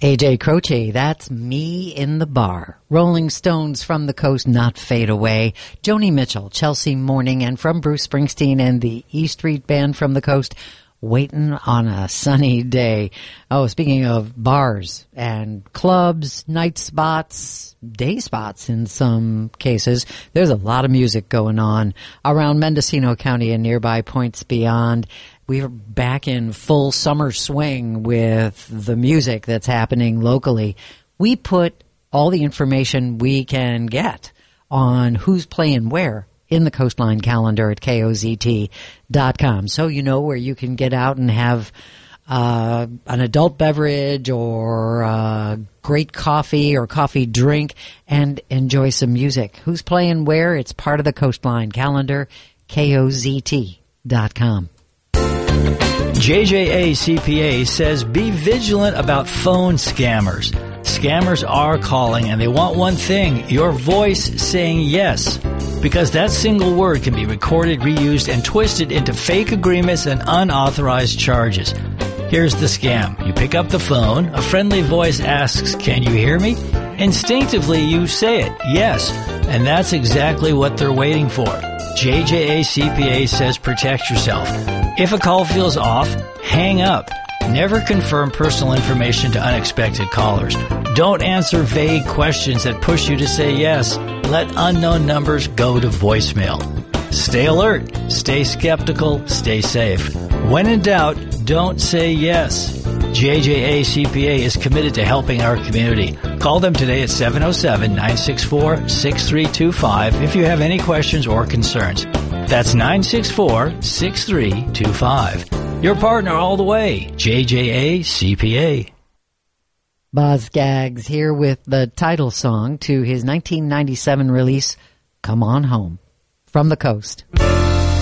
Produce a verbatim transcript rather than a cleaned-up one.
A J Croce, that's Me in the Bar. Rolling Stones, From the Coast, Not Fade Away. Joni Mitchell, Chelsea Morning, and from Bruce Springsteen and the E Street Band, From the Coast, Waiting on a Sunny Day. Oh, speaking of bars and clubs, night spots, day spots in some cases, there's a lot of music going on around Mendocino County and nearby points beyond. We're back in full summer swing with the music that's happening locally. We put all the information we can get on who's playing where in the Coastline calendar at K O Z T dot com. So you know where you can get out and have uh, an adult beverage or uh, great coffee or coffee drink and enjoy some music. Who's playing where? It's part of the Coastline calendar, K O Z T dot com. J J A C P A says be vigilant about phone scammers. Scammers are calling and they want one thing, your voice saying yes. Because that single word can be recorded, reused, and twisted into fake agreements and unauthorized charges. Here's the scam. You pick up the phone, a friendly voice asks, "Can you hear me?" Instinctively you say it, yes, and that's exactly what they're waiting for. J J A C P A says protect yourself. If a call feels off, hang up. Never confirm personal information to unexpected callers. Don't answer vague questions that push you to say yes. Let unknown numbers go to voicemail. Stay alert, stay skeptical, stay safe. When in doubt, don't say yes. J J A C P A is committed to helping our community. Call them today at seven oh seven, nine six four, six three two five if you have any questions or concerns. That's nine six four, six three two five. Your partner all the way, J J A C P A. Boz Scaggs here with the title song to his nineteen ninety-seven release, Come On Home, From the Coast.